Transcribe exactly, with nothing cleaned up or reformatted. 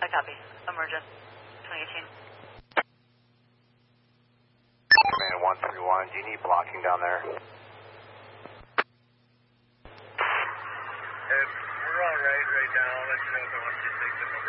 I copy. Emergent. twenty eighteen. Command one three one, do you need blocking down there? If we're all right right now, I'll let you know if I want you to take them over.